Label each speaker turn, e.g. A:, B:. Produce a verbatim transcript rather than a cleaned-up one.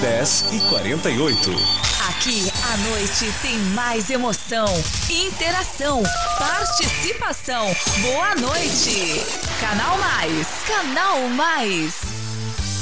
A: dez e quarenta e oito.
B: Aqui a noite tem mais emoção, interação, participação. Boa noite. Canal Mais. Canal Mais.